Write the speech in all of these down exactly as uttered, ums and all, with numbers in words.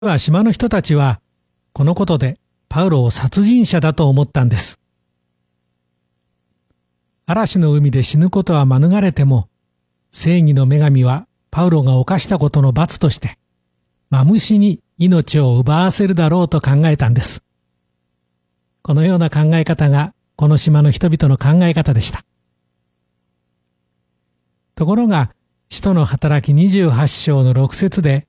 は島の人たちは、このことでパウロを殺人者だと思ったんです。嵐の海で死ぬことは免れても、正義の女神はパウロが犯したことの罰として、マムシに命を奪わせるだろうと考えたんです。このような考え方が、この島の人々の考え方でした。ところが、使徒の働きにじゅうはち章のろく節で、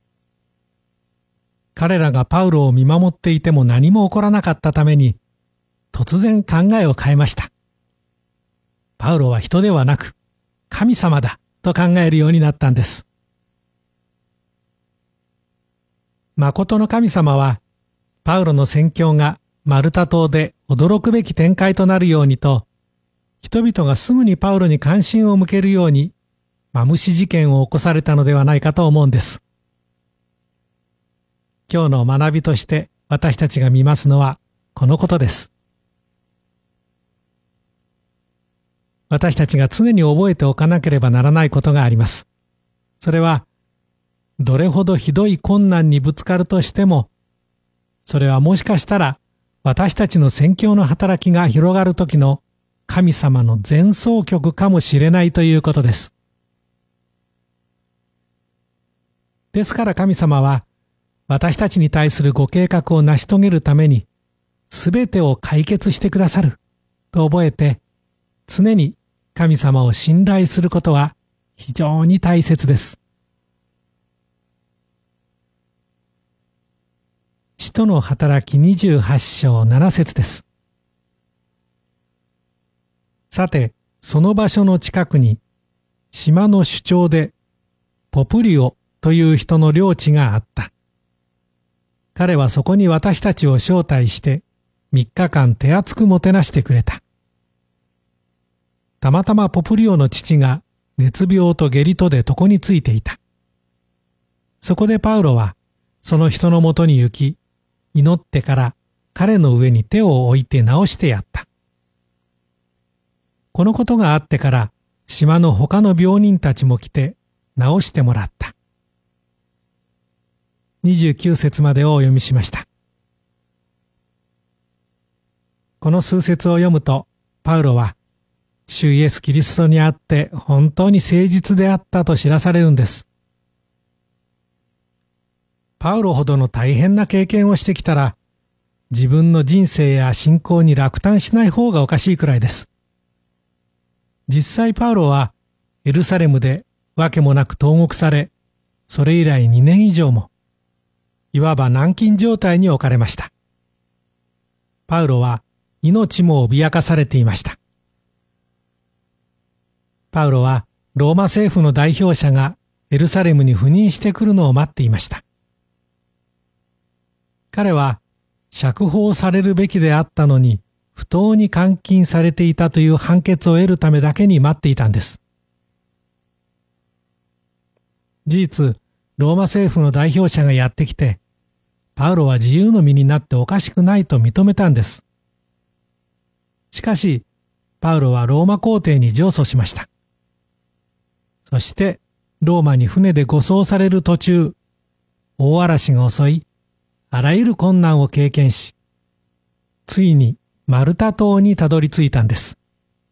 彼らがパウロを見守っていても何も起こらなかったために、突然考えを変えました。パウロは人ではなく、神様だと考えるようになったんです。誠の神様は、パウロの宣教がマルタ島で驚くべき展開となるようにと、人々がすぐにパウロに関心を向けるように、マムシ事件を起こされたのではないかと思うんです。今日の学びとして私たちが見ますのはこのことです。私たちが常に覚えておかなければならないことがあります。それは、どれほどひどい困難にぶつかるとしても、それはもしかしたら私たちの宣教の働きが広がるときの神様の前奏曲かもしれないということです。ですから神様は、私たちに対するご計画を成し遂げるために、すべてを解決してくださると覚えて、常に神様を信頼することは非常に大切です。使徒の働きにじゅうはち章なな節です。さて、その場所の近くに、島の首長で、ポプリオという人の領地があった。彼はそこに私たちを招待して、三日間手厚くもてなしてくれた。たまたまポプリオの父が熱病と下痢とで床についていた。そこでパウロは、その人のもとに行き、祈ってから彼の上に手を置いて治してやった。このことがあってから、島の他の病人たちも来て治してもらった。にじゅうきゅう節までをお読みしました。この数節を読むと、パウロは、主イエス・キリストにあって本当に誠実であったと知らされるんです。パウロほどの大変な経験をしてきたら、自分の人生や信仰に落胆しない方がおかしいくらいです。実際パウロは、エルサレムでわけもなく投獄され、それ以来にねん以上も、いわば軟禁状態に置かれました。パウロは命も脅かされていました。パウロはローマ政府の代表者がエルサレムに赴任してくるのを待っていました。彼は釈放されるべきであったのに不当に監禁されていたという判決を得るためだけに待っていたんです。事実、ローマ政府の代表者がやってきて、パウロは自由の身になっておかしくないと認めたんです。しかし、パウロはローマ皇帝に上訴しました。そして、ローマに船で護送される途中、大嵐が襲い、あらゆる困難を経験し、ついにマルタ島にたどり着いたんです。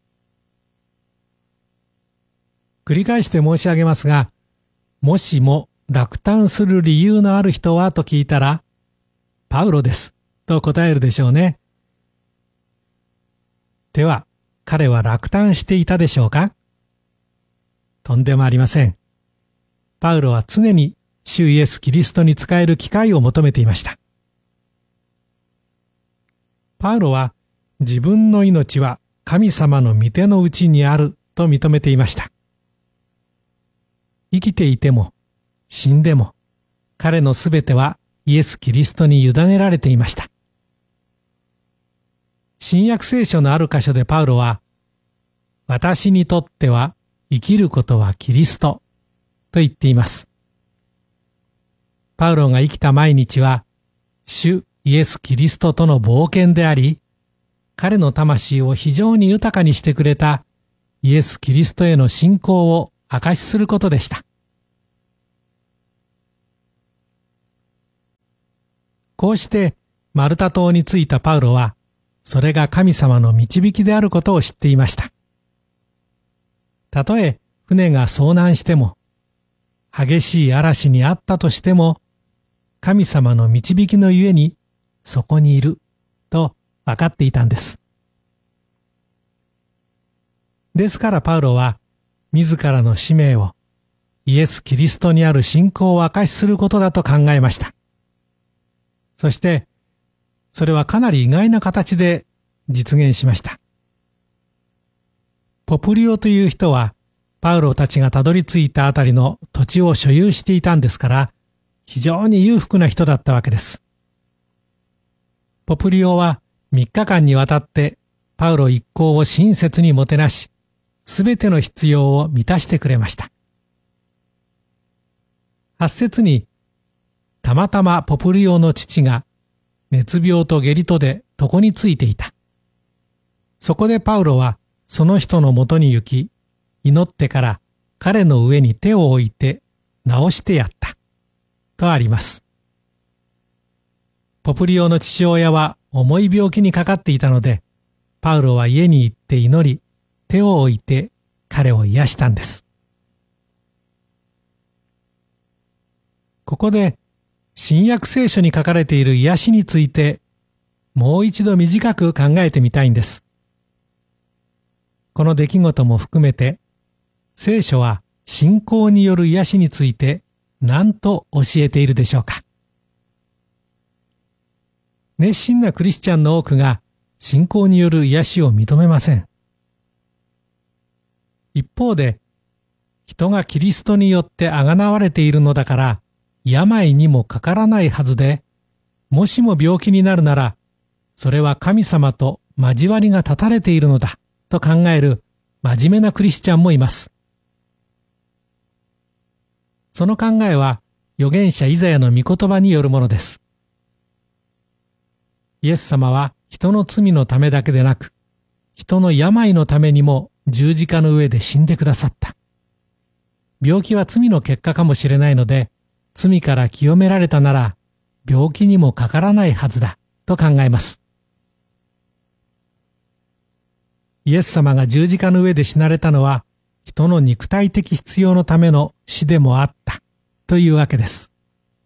繰り返して申し上げますが、もしも落胆する理由のある人はと聞いたら、パウロです、と答えるでしょうね。では、彼は落胆していたでしょうか？とんでもありません。パウロは常に主イエス・キリストに仕える機会を求めていました。パウロは自分の命は神様の御手のうちにあると認めていました。生きていても死んでも彼のすべてはイエス・キリストに委ねられていました。新約聖書のある箇所でパウロは、私にとっては生きることはキリストと言っています。パウロが生きた毎日は、主イエス・キリストとの冒険であり、彼の魂を非常に豊かにしてくれたイエス・キリストへの信仰を証しすることでした。 こうしてマルタ島に着いたパウロは、それが神様の導きであることを知っていました。たとえ船が遭難しても、激しい嵐にあったとしても、神様の導きのゆえにそこにいると分かっていたんです。ですからパウロは自らの使命をイエス・キリストにある信仰を証しすることだと考えました。そしてそれはかなり意外な形で実現しました。ポプリオという人はパウロたちがたどり着いたあたりの土地を所有していたんですから、非常に裕福な人だったわけです。ポプリオはみっかかんにわたってパウロ一行を親切にもてなし、すべての必要を満たしてくれました。はち節に、たまたまポプリオの父が熱病と下痢とで床についていた。そこでパウロはその人のもとに行き、祈ってから彼の上に手を置いて治してやった。とあります。ポプリオの父親は重い病気にかかっていたので、パウロは家に行って祈り、手を置いて彼を癒したんです。ここで新約聖書に書かれている癒しについてもう一度短く考えてみたいんです。この出来事も含めて、聖書は信仰による癒しについて何と教えているでしょうか。熱心なクリスチャンの多くが信仰による癒しを認めません。一方で、人がキリストによってあがなわれているのだから、病にもかからないはずで、もしも病気になるなら、それは神様と交わりが断たれているのだ、と考える真面目なクリスチャンもいます。その考えは、預言者イザヤの御言葉によるものです。イエス様は人の罪のためだけでなく、人の病のためにも十字架の上で死んでくださった。病気は罪の結果かもしれないので、罪から清められたなら、病気にもかからないはずだ、と考えます。イエス様が十字架の上で死なれたのは、人の肉体的必要のための死でもあった、というわけです。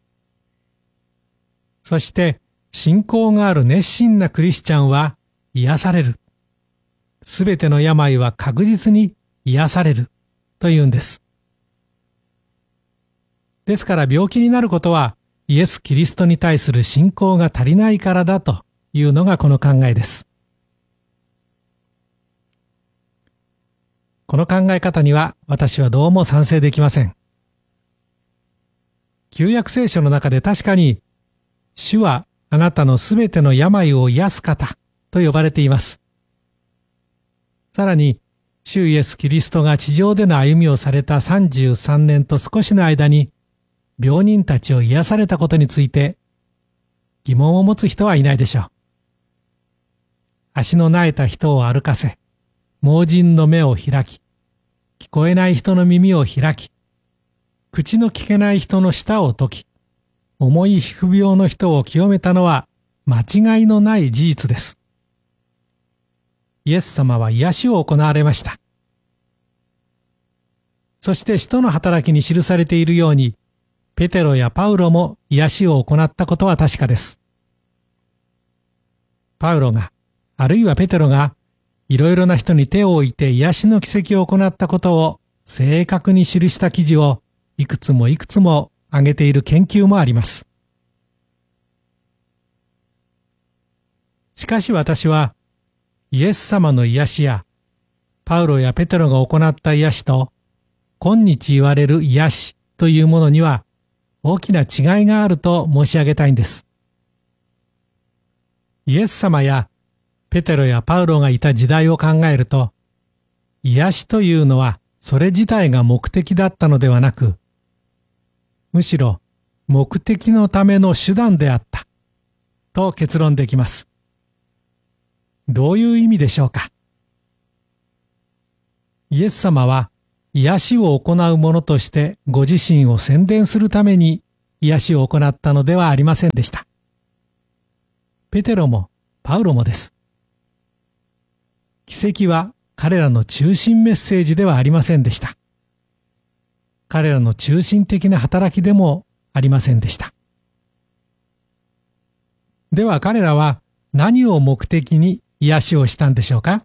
そして、信仰がある熱心なクリスチャンは癒される。すべての病は確実に癒されるというんです。ですから病気になることはイエス・キリストに対する信仰が足りないからだというのがこの考えです。この考え方には私はどうも賛成できません。旧約聖書の中で確かに主はあなたのすべての病を癒す方と呼ばれています。さらに、主イエス・キリストが地上での歩みをされたさんじゅうさんねんと少しの間に、病人たちを癒されたことについて、疑問を持つ人はいないでしょう。足の萎えた人を歩かせ、盲人の目を開き、聞こえない人の耳を開き、口の聞けない人の舌を解き、重い皮膚病の人を清めたのは間違いのない事実です。イエス様は癒しを行われました。そして使徒の働きに記されているように、ペテロやパウロも癒しを行ったことは確かです。パウロが、あるいはペテロが、いろいろな人に手を置いて癒しの奇跡を行ったことを正確に記した記事をいくつもいくつも挙げている研究もあります。しかし私は、イエス様の癒しや、パウロやペテロが行った癒しと、今日言われる癒しというものには、大きな違いがあると申し上げたいんです。イエス様やペテロやパウロがいた時代を考えると、癒しというのはそれ自体が目的だったのではなく、むしろ目的のための手段であった、と結論できます。どういう意味でしょうか。イエス様は癒しを行う者としてご自身を宣伝するために癒しを行ったのではありませんでした。 ペテロもパウロもです。奇跡は彼らの中心メッセージではありませんでした。彼らの中心的な働きでもありませんでした。では彼らは何を目的に癒しをしたんでしょうか？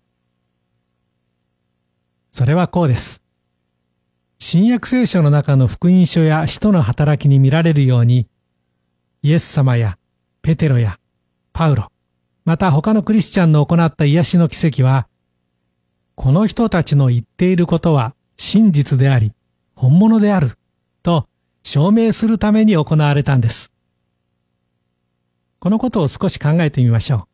それはこうです。新約聖書の中の福音書や使徒の働きに見られるように、イエス様やペテロやパウロ、また他のクリスチャンの行った癒しの奇跡は、この人たちの言っていることは真実であり、本物である、と証明するために行われたんです。このことを少し考えてみましょう。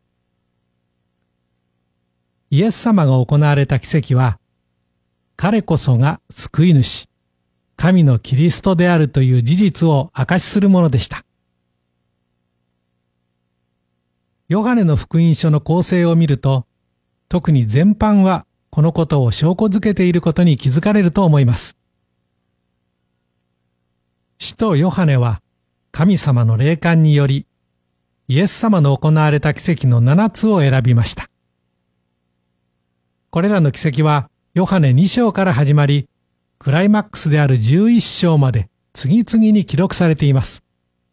イエス様が行われた奇跡は、彼こそが救い主、神のキリストであるという事実を証しするものでした。ヨハネの福音書の構成を見ると、特に全般はこのことを証拠づけていることに気づかれると思います。使徒ヨハネは神様の霊感により、イエス様の行われた奇跡の七つを選びました。これらの奇跡はヨハネに章から始まり、クライマックスであるじゅういっ章まで次々に記録されています。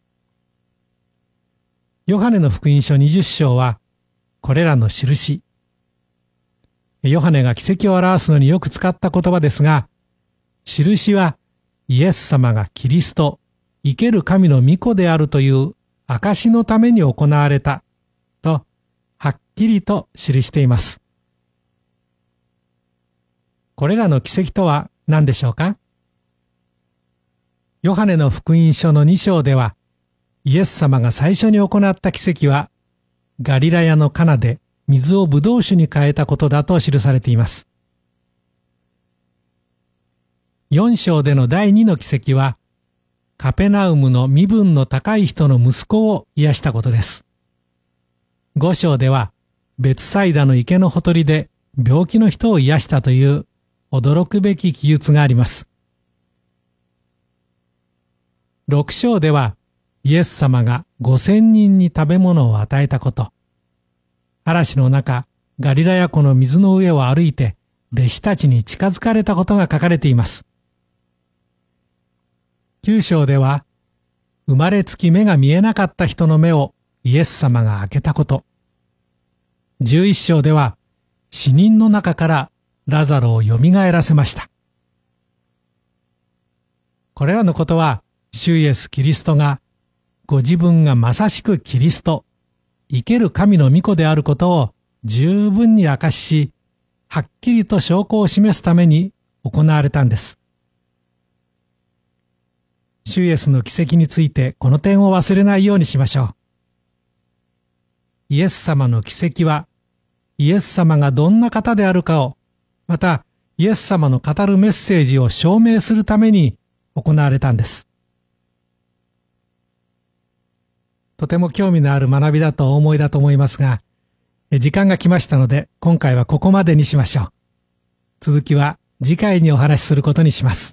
ヨハネの福音書にじゅっ章は、これらの印。ヨハネが奇跡を表すのによく使った言葉ですが、印はイエス様がキリスト、生ける神の御子であるという証のために行われた、と、はっきりと記しています。これらの奇跡とは何でしょうか？ヨハネの福音書のに章では、イエス様が最初に行った奇跡は、ガリラヤのカナで水をブドウ酒に変えたことだと記されています。よん章での第二の奇跡は、カペナウムの身分の高い人の息子を癒したことです。ご章では、ベツサイダの池のほとりで病気の人を癒したという驚くべき記述があります。ろく章では、イエス様がごせんにんに食べ物を与えたこと。嵐の中、ガリラヤ湖の水の上を歩いて、弟子たちに近づかれたことが書かれています。きゅう章では、生まれつき目が見えなかった人の目をイエス様が開けたこと。じゅういっ章では、死人の中からラザロをよみがえらせました。これらのことは、主イエス・キリストが、ご自分がまさしくキリスト、生ける神の御子であることを十分に証しし、はっきりと証拠を示すために行われたんです。主イエスの奇跡についてこの点を忘れないようにしましょう。イエス様の奇跡は、イエス様がどんな方であるかを、またイエス様の語るメッセージを証明するために行われたんです。とても興味のある学びだとお思いだと思いますが、時間が来ましたので今回はここまでにしましょう。続きは次回にお話しすることにします。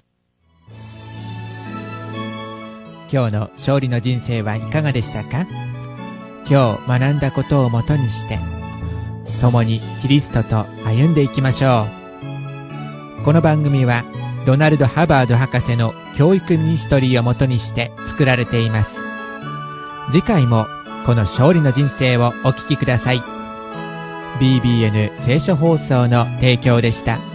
今日の勝利の人生はいかがでしたか？今日学んだことをもとにして、共にキリストと歩んでいきましょう。この番組はドナルド・ハバード博士の教育ミニストリーをもとにして作られています。次回もこの勝利の人生をお聞きください。ビービーエヌ 聖書放送の提供でした。